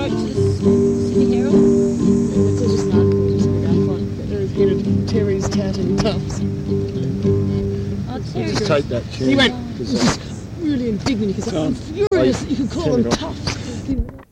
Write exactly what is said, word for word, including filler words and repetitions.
report to the Sydney Herald? It's just an article in the Gunfight. They're getting Terry's tatting tubs. Oh, Terry. Just take that chair. He went, Because, uh, really indignant because Um, I'm furious I- you could call turn them it off. tough.